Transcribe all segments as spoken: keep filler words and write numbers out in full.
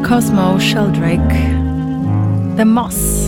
Cosmo Sheldrake, The Moss.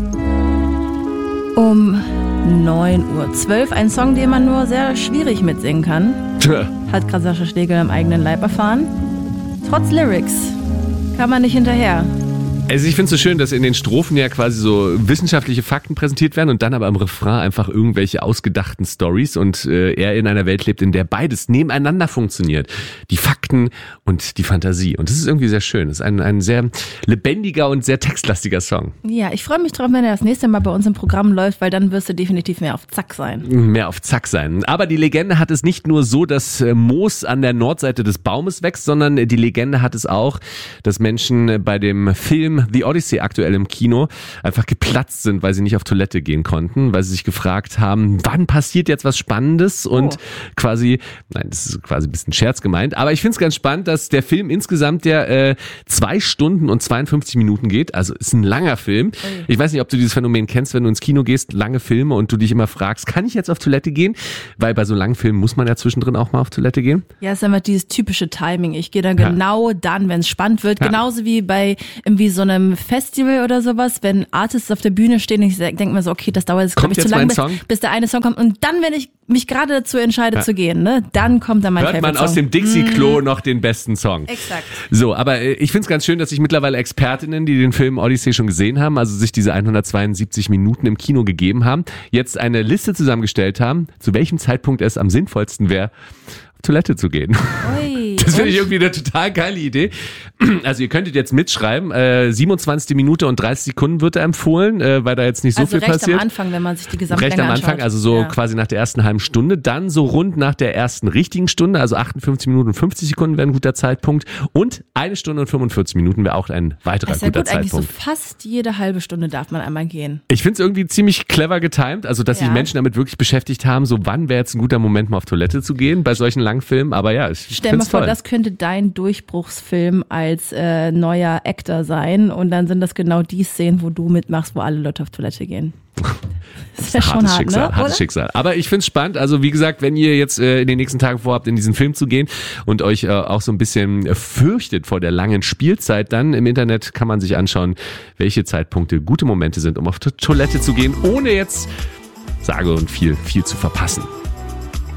Um neun Uhr zwölf, ein Song, den man nur sehr schwierig mitsingen kann. Tja. Hat gerade Sascha Schlegel im eigenen Leib erfahren. Trotz Lyrics kann man nicht hinterher. Also ich finde es so schön, dass in den Strophen ja quasi so wissenschaftliche Fakten präsentiert werden und dann aber im Refrain einfach irgendwelche ausgedachten Storys und äh, er in einer Welt lebt, in der beides nebeneinander funktioniert. Die Fakten und die Fantasie. Und das ist irgendwie sehr schön. Das ist ein, ein sehr lebendiger und sehr textlastiger Song. Ja, ich freue mich drauf, wenn er das nächste Mal bei uns im Programm läuft, weil dann wirst du definitiv mehr auf Zack sein. Mehr auf Zack sein. Aber die Legende hat es nicht nur so, dass Moos an der Nordseite des Baumes wächst, sondern die Legende hat es auch, dass Menschen bei dem Film The Odyssey aktuell im Kino einfach geplatzt sind, weil sie nicht auf Toilette gehen konnten, weil sie sich gefragt haben, wann passiert jetzt was Spannendes und oh. quasi, nein, das ist quasi ein bisschen Scherz gemeint, aber ich finde es ganz spannend, dass der Film insgesamt ja äh, zwei Stunden und zweiundfünfzig Minuten geht, also ist ein langer Film. Okay. Ich weiß nicht, ob du dieses Phänomen kennst, wenn du ins Kino gehst, lange Filme und du dich immer fragst, kann ich jetzt auf Toilette gehen? Weil bei so langen Filmen muss man ja zwischendrin auch mal auf Toilette gehen. Ja, es ist immer dieses typische Timing. Ich gehe dann genau ja. dann, wenn es spannend wird, ja. genauso wie bei irgendwie so einem Festival oder sowas, wenn Artists auf der Bühne stehen, ich denke mir so, okay, das dauert jetzt, glaube ich, zu lange, bis, bis der eine Song kommt. Und dann, wenn ich mich gerade dazu entscheide ja. zu gehen, ne, dann kommt dann mein Hört Favorite man aus Song. dem Dixie-Klo mm. noch den besten Song. Exakt. So, aber ich finde es ganz schön, dass sich mittlerweile Expertinnen, die den Film Odyssey schon gesehen haben, also sich diese hundertzweiundsiebzig Minuten im Kino gegeben haben, jetzt eine Liste zusammengestellt haben, zu welchem Zeitpunkt es am sinnvollsten wäre, auf Toilette zu gehen. Ui, das finde ich irgendwie eine total geile Idee. Also ihr könntet jetzt mitschreiben, äh, siebenundzwanzig Minute und dreißig Sekunden wird da empfohlen, äh, weil da jetzt nicht so also viel recht passiert. Recht am Anfang, wenn man sich die Gesamtlänge Recht am Anfang, anschaut. also so ja. quasi nach der ersten halben Stunde, dann so rund nach der ersten richtigen Stunde, also achtundfünfzig Minuten und fünfzig Sekunden wäre ein guter Zeitpunkt und eine Stunde und fünfundvierzig Minuten wäre auch ein weiterer das ist ja guter gut, Zeitpunkt. Eigentlich so fast jede halbe Stunde darf man einmal gehen. Ich finde es irgendwie ziemlich clever getimed, also dass ja. sich Menschen damit wirklich beschäftigt haben, so wann wäre jetzt ein guter Moment mal auf Toilette zu gehen bei solchen Langfilmen, aber ja, ich Stell dir mal vor, toll. das könnte dein Durchbruchsfilm als äh, neuer Actor sein und dann sind das genau die Szenen, wo du mitmachst, wo alle Leute auf Toilette gehen. Das ist ja schon hart, Schicksal, ne? hartes Schicksal. Aber ich finde es spannend. Also wie gesagt, wenn ihr jetzt äh, in den nächsten Tagen vorhabt, in diesen Film zu gehen und euch äh, auch so ein bisschen fürchtet vor der langen Spielzeit, dann im Internet kann man sich anschauen, welche Zeitpunkte gute Momente sind, um auf die Toilette zu gehen, ohne jetzt sage und viel, viel zu verpassen.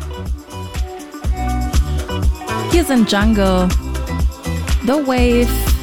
Hier sind Jungle, The Wave